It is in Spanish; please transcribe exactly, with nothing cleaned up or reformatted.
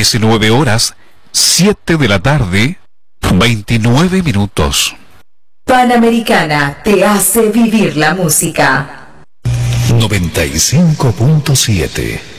diecinueve horas, siete de la tarde, veintinueve minutos. Panamericana te hace vivir la música. noventa y cinco punto siete